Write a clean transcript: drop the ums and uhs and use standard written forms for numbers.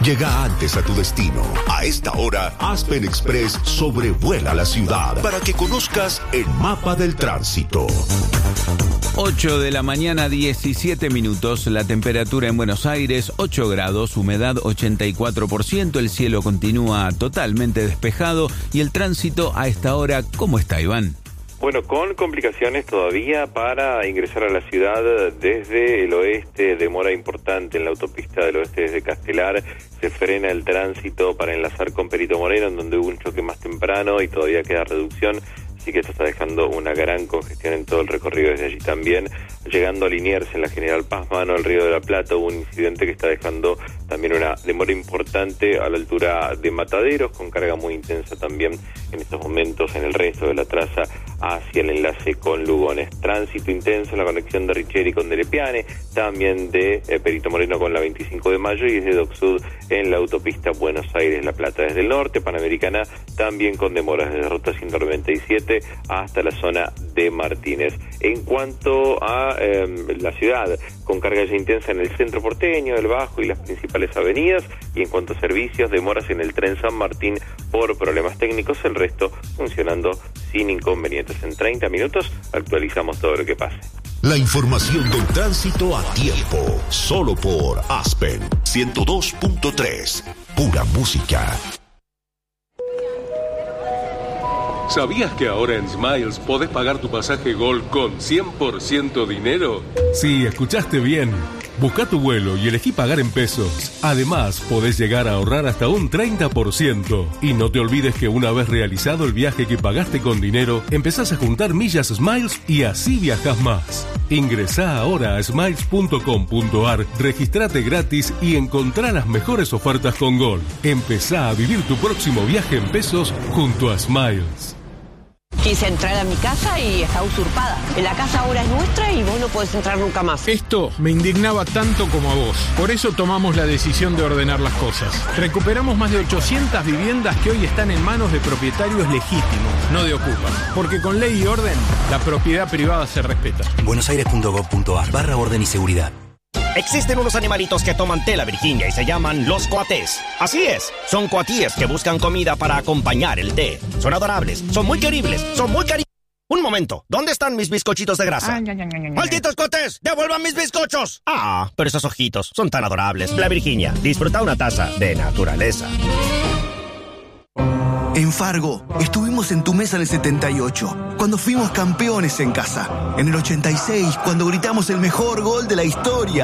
Llega antes a tu destino. A esta hora, Aspen Express sobrevuela la ciudad para que conozcas el mapa del tránsito. 8 de la mañana, 17 minutos. La temperatura en Buenos Aires, 8 grados, humedad 84%. El cielo continúa totalmente despejado. Y el tránsito a esta hora, ¿cómo está, Iván? Bueno, con complicaciones todavía para ingresar a la ciudad desde el oeste, demora importante en la autopista del oeste desde Castelar, se frena el tránsito para enlazar con Perito Moreno, en donde hubo un choque más temprano y todavía queda reducción, así que esto está dejando una gran congestión en todo el recorrido desde allí también. Llegando a Liniers, en la General Paz, mano al Río de la Plata, hubo un incidente que está dejando también una demora importante a la altura de Mataderos, con carga muy intensa también en estos momentos en el resto de la traza hacia el enlace con Lugones. Tránsito intenso en la conexión de Richeri con Delepiane, también de Perito Moreno con la 25 de mayo y desde Dock Sud en la autopista Buenos Aires-La Plata. Desde el norte, Panamericana, también con demoras desde Ruta 197 hasta la zona de Martínez. En cuanto a la ciudad, con carga ya intensa en el centro porteño, el Bajo y las principales avenidas, y en cuanto a servicios, demoras en el tren San Martín por problemas técnicos, el resto funcionando sin inconvenientes. En 30 minutos actualizamos todo lo que pase. La información del tránsito a tiempo, solo por Aspen 102.3, pura música. ¿Sabías que ahora en Smiles podés pagar tu pasaje Gol con 100% dinero? Sí, escuchaste bien. Busca tu vuelo y elegí pagar en pesos. Además, podés llegar a ahorrar hasta un 30%. Y no te olvides que una vez realizado el viaje que pagaste con dinero, empezás a juntar millas Smiles y así viajás más. Ingresá ahora a smiles.com.ar, registrate gratis y encontrá las mejores ofertas con Gol. Empezá a vivir tu próximo viaje en pesos junto a Smiles. Quise entrar a mi casa y está usurpada. La casa ahora es nuestra y vos no podés entrar nunca más. Esto me indignaba tanto como a vos. Por eso tomamos la decisión de ordenar las cosas. Recuperamos más de 800 viviendas que hoy están en manos de propietarios legítimos, no de ocupas. Porque con ley y orden, la propiedad privada se respeta. buenosaires.gov.ar/orden y seguridad. Existen unos animalitos que toman té la Virginia y se llaman los coatés. Así es, son coatíes que buscan comida para acompañar el té. Son adorables, son muy queribles, son muy cariñosos. Un momento, ¿dónde están mis bizcochitos de grasa? ¡Malditos coatés! ¡Devuelvan mis bizcochos! Ah, pero esos ojitos son tan adorables. La Virginia, disfruta una taza de naturaleza. En Fargo, estuvimos en tu mesa en el 78, cuando fuimos campeones en casa. En el 86, cuando gritamos el mejor gol de la historia.